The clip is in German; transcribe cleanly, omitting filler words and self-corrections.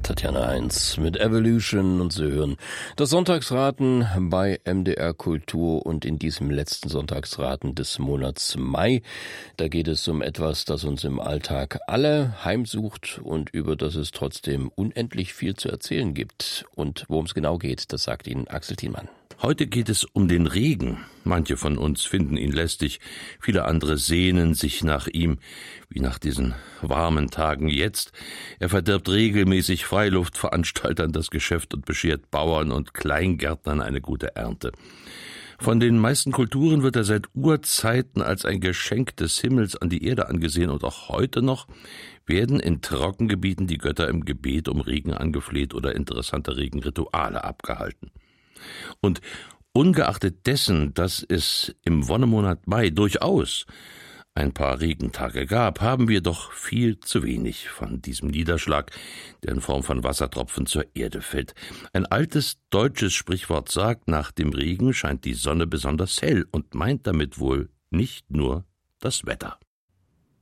Tatjana Heinz mit Evolution und Sie hören das Sonntagsraten bei MDR Kultur und in diesem letzten Sonntagsraten des Monats Mai. Da geht es um etwas, das uns im Alltag alle heimsucht und über das es trotzdem unendlich viel zu erzählen gibt. Und worum es genau geht, das sagt Ihnen Axel Thielmann. Heute geht es um den Regen. Manche von uns finden ihn lästig, viele andere sehnen sich nach ihm, wie nach diesen warmen Tagen jetzt. Er verdirbt regelmäßig Freiluftveranstaltern das Geschäft und beschert Bauern und Kleingärtnern eine gute Ernte. Von den meisten Kulturen wird er seit Urzeiten als ein Geschenk des Himmels an die Erde angesehen und auch heute noch werden in Trockengebieten die Götter im Gebet um Regen angefleht oder interessante Regenrituale abgehalten. Und ungeachtet dessen, dass es im Wonnemonat Mai durchaus ein paar Regentage gab, haben wir doch viel zu wenig von diesem Niederschlag, der in Form von Wassertropfen zur Erde fällt. Ein altes deutsches Sprichwort sagt, nach dem Regen scheint die Sonne besonders hell und meint damit wohl nicht nur das Wetter.